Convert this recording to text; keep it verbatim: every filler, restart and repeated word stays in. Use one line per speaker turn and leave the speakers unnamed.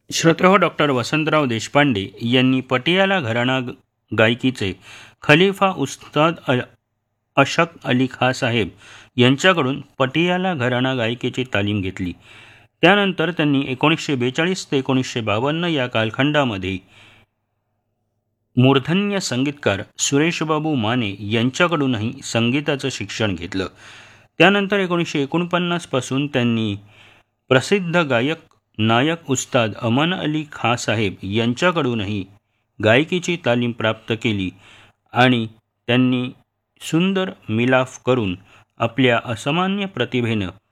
श्रोतहो, doctor Vasantrao Deshpande यांनी पटियाला घराणा ग- गायकीचे Khalifa उस्ताद अ अशक अली खाँ साहेब यांच्याकडून पटियाला घराणा गायकीची तालीम घेतली. त्यानंतर त्यांनी एकोणीसशे बेचाळीस ते एकोणीसशे बावन्न या कालखंडामध्ये मूर्धन्य संगीतकार सुरेशबाबू माने यांच्याकडूनही संगीताचं शिक्षण घेतलं. त्यानंतर एकोणीसशे एकोणपन्नासपासून त्यांनी प्रसिद्ध गायक नायक उस्ताद अमान अली खाँ साहेब यांच्याकडूनही गायकीची तालीम प्राप्त केली आणि त्यांनी सुंदर मिलाफ करून आपल्या असामान्य प्रतिभेनं